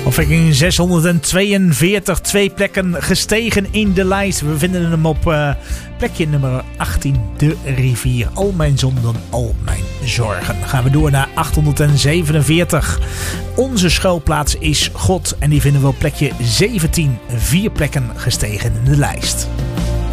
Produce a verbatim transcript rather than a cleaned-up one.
Opwekking zeshonderdtweeënveertig, twee plekken gestegen in de lijst. We vinden hem op uh, plekje nummer achttien, De Rivier. Al mijn zonden, al mijn zorgen. Gaan we door naar achthonderdzevenenveertig. Onze schuilplaats is God. En die vinden we op plekje zeventien, vier plekken gestegen in de lijst.